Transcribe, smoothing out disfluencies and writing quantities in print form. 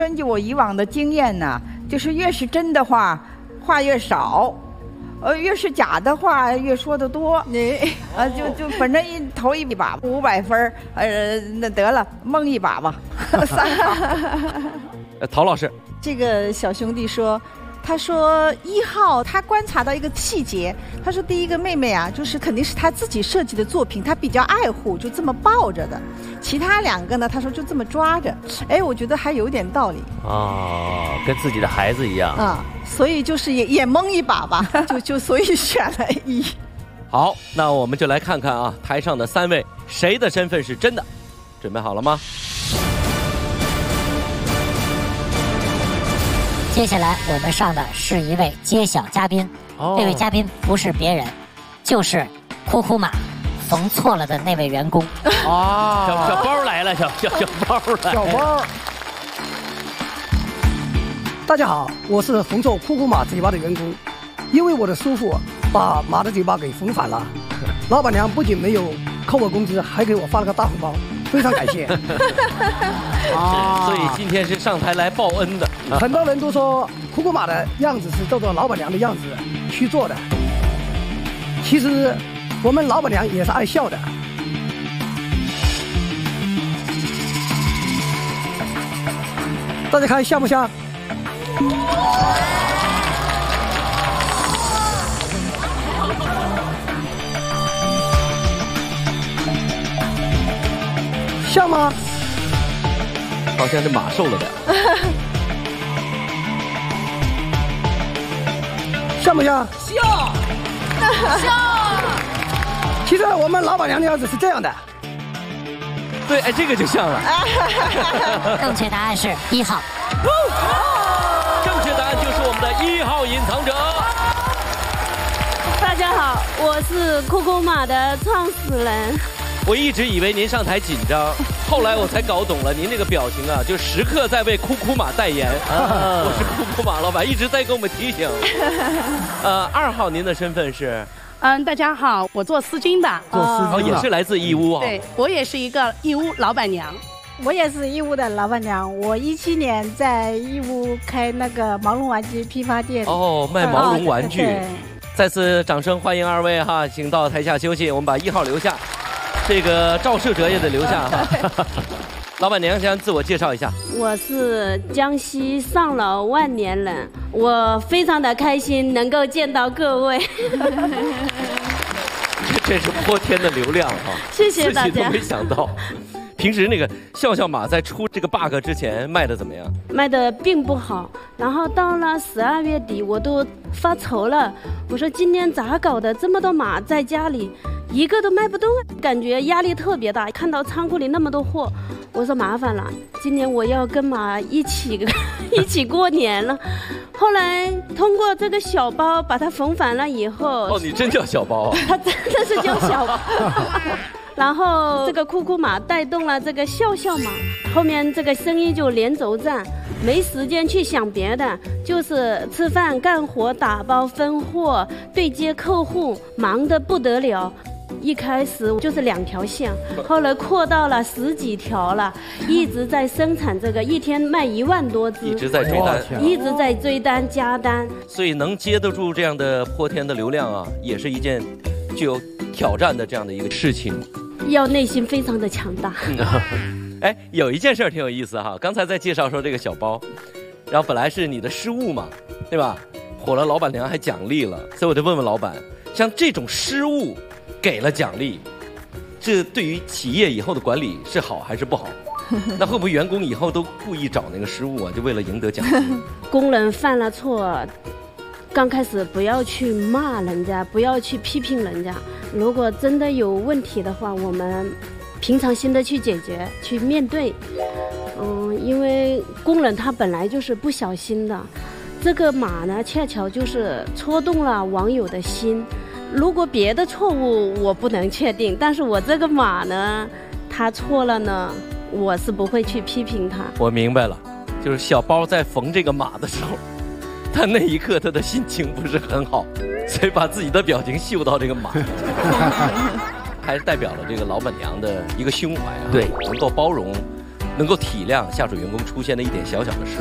根据我以往的经验呢，就是越是真的话，话越少。越是假的话越说得多，就反正投一把500分，那得了，蒙一把吧，3号。 陶老师， 这个小兄弟说，他说1号他观察到一个细节，他说第一个妹妹啊，就是肯定是他自己设计的作品，他比较爱护，就这么抱着的。其他2个呢，他说就这么抓着。哎，我觉得还有点道理啊，跟自己的孩子一样啊，所以就是也蒙一把吧，就所以选了1。 好，那我们就来看看啊，台上的3位谁的身份是真的？准备好了吗？ 接下来我们上的是一位揭晓嘉宾，这位嘉宾不是别人，就是哭哭马缝错了的那位员工。 小包来了，小包来了。 小包。大家好，我是缝错哭哭马嘴巴的员工，因为我的叔父把马的嘴巴给缝反了，老板娘不仅没有扣我工资，还给我发了个大红包，非常感谢。 所以今天是上台来报恩的。 很多人都说哭哭马的样子是照着老板娘的样子去做的，其实我们老板娘也是爱笑的。大家看像不像？像吗？ 好像是马瘦了点。 像不像？ 像。 其实我们老板娘的样子是这样的。 对，哎，这个就像了。 正确答案是1号。 正确答案就是我们的1号隐藏者。 大家好，我是哭哭马的创始人。 我一直以为您上台紧张，后来我才搞懂了，您这个表情啊，就时刻在为哭哭马代言。我是哭哭马老板，一直在给我们提醒。2号您的身份是？ 大家好，我做丝巾的。 做丝巾也是来自义乌啊。 对，我也是一个义乌老板娘。 我也是义乌的老板娘，我17年在义乌开那个毛绒玩具批发店。 卖毛绒玩具。 对。 再次掌声欢迎2位哈，请到台下休息，我们把1号留下。这个照射者也得留下哈。老板娘先自我介绍一下。 我是江西上饶万年人，我非常的开心能够见到各位。 这是泼天的流量啊！ 谢谢大家。 自己都没想到。平时那个笑笑马在出这个 bug 之前卖的怎么样？ 卖的并不好，然后到了12月底我都发愁了，我说今年咋搞的？这么多马在家里，一个都卖不动，感觉压力特别大。看到仓库里那么多货，我说麻烦了，今年我要跟马一起过年了。后来通过这个小包把它缝反了以后， 你真叫小包啊？ 它真的是叫小包。然后这个哭哭马带动了这个笑笑马，后面这个生意就连轴转，没时间去想别的，就是吃饭干活打包分货对接客户，忙得不得了。一开始就是2条线，后来扩到了10几条了，一直在生产这个，一天卖1万多只， 一直在追单， 一直在追单加单。 所以能接得住这样的泼天的流量啊，也是一件具有挑战的这样的一个事情， 要内心非常的强大。 哎，有一件事挺有意思哈，刚才在介绍说这个小包，然后本来是你的失误嘛，对吧？火了，老板娘还奖励了，所以我就问问老板，像这种失误给了奖励，这对于企业以后的管理是好还是不好？那会不会员工以后都故意找那个失误啊，就为了赢得奖金？ 工人犯了错，刚开始不要去骂人家，不要去批评人家。如果真的有问题的话，我们平常心的去解决，去面对。因为工人他本来就是不小心的，这个马呢，恰巧就是戳动了网友的心。如果别的错误我不能确定，但是我这个马呢，他错了呢，我是不会去批评他。 我明白了，就是小包在缝这个马的时候，他那一刻他的心情不是很好，所以把自己的表情秀到这个马，还是代表了这个老板娘的一个胸怀啊， 对， 能够包容能够体谅下属员工出现的一点小小的失误。